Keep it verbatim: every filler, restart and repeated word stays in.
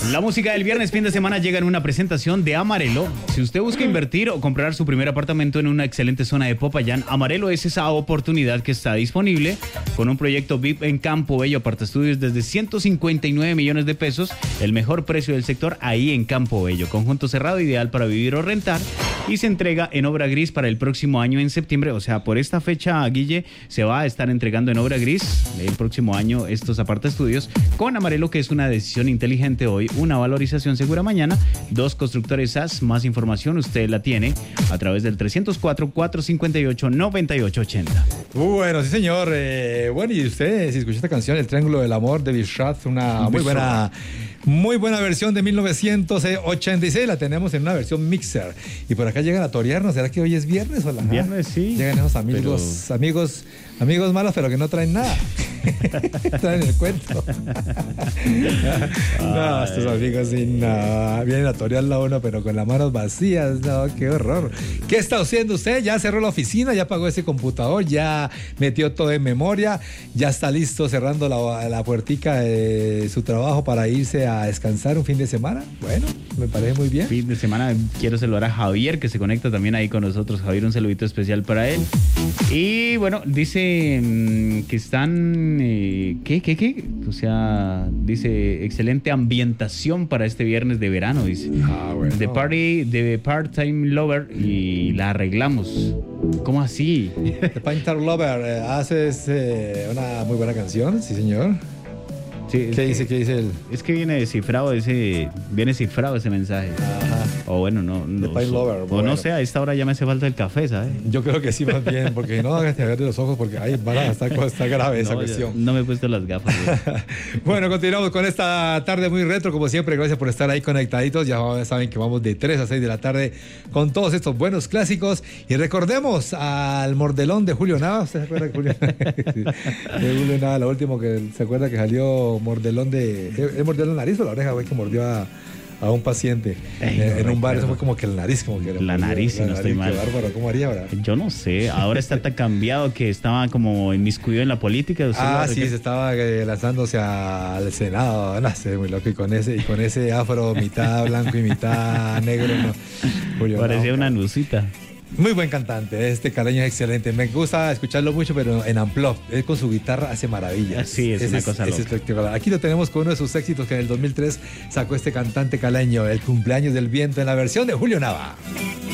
La música del viernes fin de semana llega en una presentación de Amarelo. Si usted busca invertir o comprar su primer apartamento en una excelente zona de Popayán, Amarelo es esa oportunidad que está disponible con un proyecto V I P en Campo Bello, Apartaestudios desde ciento cincuenta y nueve millones de pesos, el mejor precio del sector ahí en Campo Bello. Conjunto cerrado ideal para vivir o rentar y se entrega en obra gris para el próximo año en septiembre. O sea, por esta fecha, Guille, se va a estar entregando en obra gris el próximo año estos Apartaestudios con Amarelo, que es una decisión inteligente hoy, una valorización segura mañana. Dos constructores S A S. Más información usted la tiene a través del trescientos cuatro, cuatrocientos cincuenta y ocho, noventa y ocho ochenta. Bueno, sí señor. Eh, bueno, y usted, si escuchó esta canción, El Triángulo del Amor de Bichat, una muy buena, muy buena versión de mil novecientos ochenta y seis, la tenemos en una versión mixer. Y por acá llegan a torearnos. ¿Será que hoy es viernes o la? Viernes, sí. Llegan esos amigos, pero... amigos, amigos malos, pero que no traen nada. Traen el cuento. No, estos amigos sin nada. Vienen a torearla uno, pero con las manos vacías. No, qué horror. ¿Qué está haciendo usted? Ya cerró la oficina, ya apagó ese computador, ya metió todo en memoria, ya está listo cerrando la, la puertica de su trabajo para irse a descansar un fin de semana. Bueno, me parece muy bien. Fin de semana, quiero saludar a Javier, que se conecta también ahí con nosotros. Javier, un saludito especial para él. Y bueno, dice mmm, que están... Eh, ¿Qué, qué, qué? O sea, dice, excelente ambientación para este viernes de verano, dice. Ah, bueno. The Party, The Part-Time Lover, y la arreglamos. ¿Cómo así? The Part-Time Lover, eh, haces eh, una muy buena canción, sí señor. Sí, ¿Qué dice? Que, ¿Qué dice él? Es que viene descifrado ese, viene cifrado ese mensaje. Ajá. O bueno, no, no, The Pine Lover, o bueno. No sé, a esta hora ya me hace falta el café, ¿sabes? Yo creo que sí, más bien, porque no hagas ver de los ojos, porque ahí van a estar, está grave esa no, cuestión. No me he puesto las gafas. Bueno, continuamos con esta tarde muy retro, como siempre. Gracias por estar ahí conectaditos. Ya saben que vamos de tres a seis de la tarde con todos estos buenos clásicos. Y recordemos al mordelón de Julio Nava. ¿Usted se acuerda de Julio, de Julio Nava? Lo último que se acuerda que salió mordelón de... ¿El mordelón nariz o la oreja, güey, que mordió a... a un paciente Ey, eh, no en un bar? recuerdo. Eso fue como que el nariz, como que La nariz, si no estoy mal. Qué bárbaro, ¿cómo haría ahora? Yo no sé, ahora está tan cambiado que estaba como inmiscuido en la política. Ah, sí, se estaba eh, lanzándose al Senado, no sé, muy loco, y con ese, y con ese afro mitad blanco y mitad negro, no. Julio, parecía no, una nusita. Muy buen cantante, este caleño es excelente. Me gusta escucharlo mucho, pero en unplugged. Él con su guitarra hace maravillas. Sí, es Ese una cosa es, loca. es espectacular. Aquí lo tenemos con uno de sus éxitos que en el dos mil tres sacó este cantante caleño, El cumpleaños del viento, en la versión de Julio Nava.